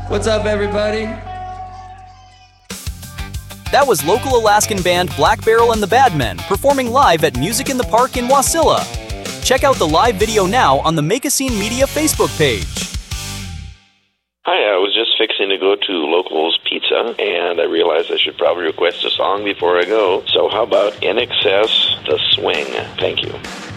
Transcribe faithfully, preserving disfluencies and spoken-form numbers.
What's up, everybody? That was local Alaskan band Black Barrel and the Bad Men performing live at Music in the Park in Wasilla. Check out the live video now on the Make a Scene Media Facebook page. Hi, I was just fixing to go to Locals Pizza, and I realized I should probably request a song before I go. So how about I N X S, The Swing? Thank you.